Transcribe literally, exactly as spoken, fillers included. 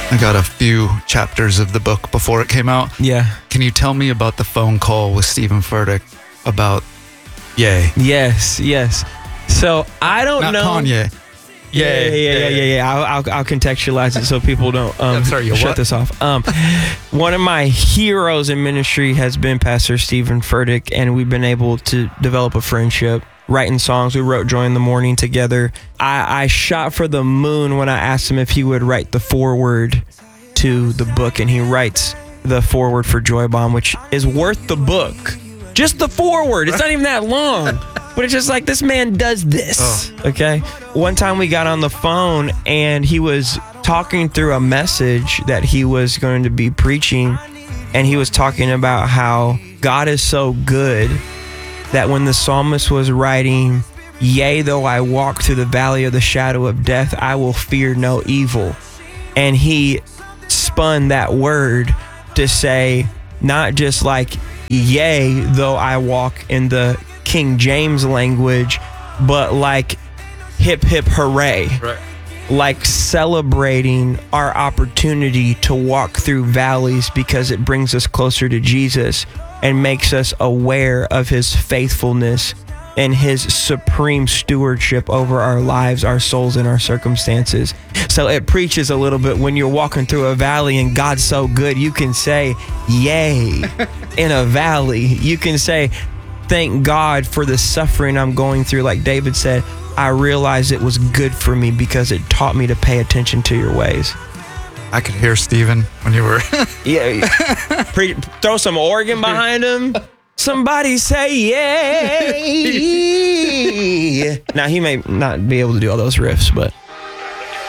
I got a few chapters of the book before it came out. Yeah. Can you tell me about the phone call with Steven Furtick about Ye? Yes, yes. So I don't Not know. Kanye. Yeah, yeah, yeah, yeah, yeah. yeah. I'll, I'll, I'll contextualize it so people don't um, I'm sorry, you shut what? this off. Um, one of my heroes in ministry has been Pastor Steven Furtick, and we've been able to develop a friendship. Writing songs, we wrote Joy in the Morning together. I, I shot for the moon when I asked him if he would write the foreword to the book, and he writes the foreword for Joy Bomb, which is worth the book. Just the foreword. It's not even that long. But it's just like, this man does this, oh. okay? One time we got on the phone and he was talking through a message that he was going to be preaching, and he was talking about how God is so good that when the psalmist was writing, "Yea, though I walk through the valley of the shadow of death, I will fear no evil." And he spun that word to say, not just like, "Yea, though I walk," in the King James language, but like hip hip hooray, right. Like celebrating our opportunity to walk through valleys because it brings us closer to Jesus and makes us aware of his faithfulness and his supreme stewardship over our lives, our souls, and our circumstances. So it preaches a little bit when you're walking through a valley and God's so good, you can say, "Yay," in a valley. You can say, "Thank God for the suffering I'm going through." Like David said, "I realized it was good for me because it taught me to pay attention to your ways." I could hear Steven when you were... yeah. Pre- throw some organ behind him. Somebody say yay. Now, he may not be able to do all those riffs, but